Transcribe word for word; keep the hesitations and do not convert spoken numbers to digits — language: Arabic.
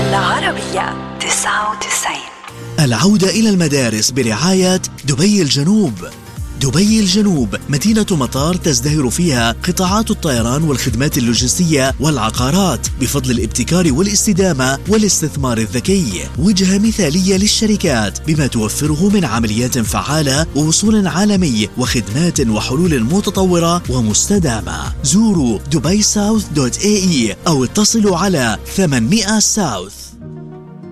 العربية تسعة وتسعين. العودة إلى المدارس برعاية دبي الجنوب. دبي الجنوب مدينة مطار تزدهر فيها قطاعات الطيران والخدمات اللوجستية والعقارات بفضل الابتكار والاستدامة والاستثمار الذكي. وجهة مثالية للشركات بما توفره من عمليات فعالة ووصول عالمي وخدمات وحلول متطورة ومستدامة. زوروا دبي ساوث دوت اي اي أو اتصلوا على ثمانمئة ساوث.